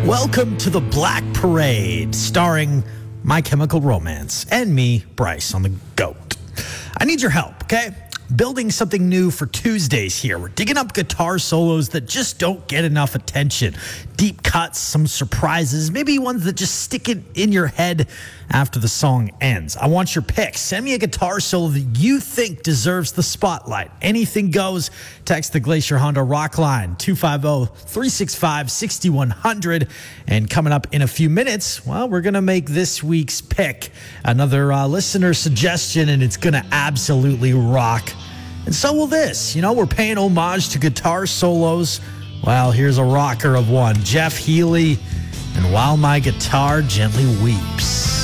Welcome to the Black Parade, starring My Chemical Romance and me, Bryce, on the GOAT. I need your help, okay? Building something new for Tuesdays here. We're digging up guitar solos that just don't get enough attention. Deep cuts, some surprises, maybe ones that just stick it in your head after the song ends. I want your picks. Send me a guitar solo that you think deserves the spotlight. Anything goes. Text the Glacier Honda Rock line, 250-365-6100. And coming up in a few minutes, well, we're going to make this week's pick another listener suggestion, and it's going to absolutely rock. And so will this. You know, we're paying homage to guitar solos. Well, here's a rocker of one. Jeff Healey, and While My Guitar Gently Weeps.